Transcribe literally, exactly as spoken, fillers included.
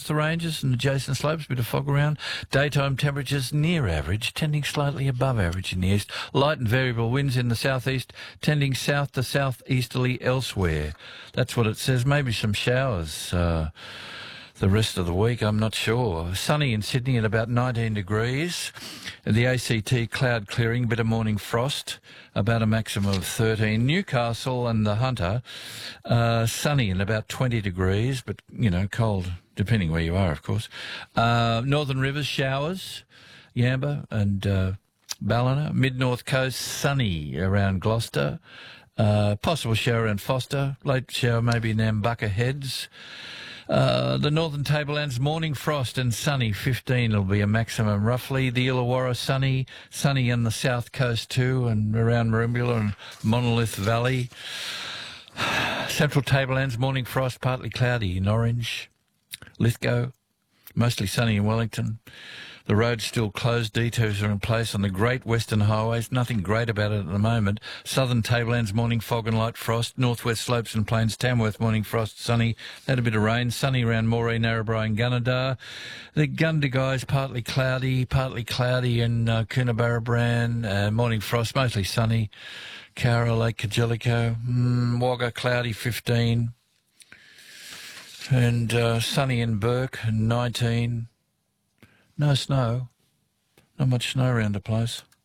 the ranges and adjacent slopes, a bit of fog around. Daytime temperatures near average, tending slightly above average in the east. Light and variable winds in the southeast, tending south to southeasterly elsewhere. That's what it says. Maybe some showers uh, the rest of the week, I'm not sure. Sunny in Sydney at about nineteen degrees. The A C T cloud clearing, bit of morning frost, about a maximum of thirteen. Newcastle and the Hunter, uh, sunny and about twenty degrees, but, you know, cold, depending where you are, of course. Uh, Northern Rivers, showers, Yamba and uh, Ballina. Mid-North Coast, sunny around Gloucester. Uh, possible shower around Foster. Late shower maybe in Nambucca Heads. Uh, the Northern Tablelands, morning frost and sunny, fifteen will be a maximum roughly. The Illawarra, sunny, sunny on the south coast too, and around Merimbula and Monolith Valley. Central Tablelands, morning frost, partly cloudy in Orange. Lithgow, mostly sunny in Wellington. The road's still closed. Detours are in place on the Great Western Highways. Nothing great about it at the moment. Southern Tablelands, morning fog and light frost. Northwest Slopes and Plains, Tamworth, morning frost, sunny. Had a bit of rain. Sunny around Moree, Narrabri and Gunnedah. The Gundagai is partly cloudy, partly cloudy in uh, Coonabarabran. Uh, morning frost, mostly sunny. Cowra, Lake Kajelico. Mm, Wagga, cloudy, fifteen. And uh, sunny in Burke, nineteen. No snow. Not much snow around the place.